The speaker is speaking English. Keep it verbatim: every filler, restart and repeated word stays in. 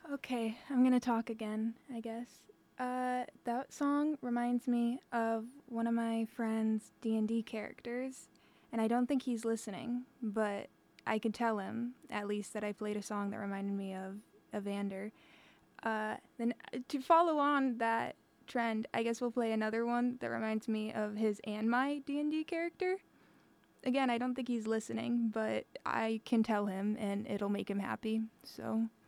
Okay, I'm gonna talk again, I guess. Uh, that song reminds me of one of my friend's D and D characters, and I don't think he's listening, but I could tell him at least that I played a song that reminded me of Evander. Uh, then uh, to follow on that trend, I guess we'll play another one that reminds me of his and my D and D character. Again, I don't think he's listening, but I can tell him, and it'll make him happy. So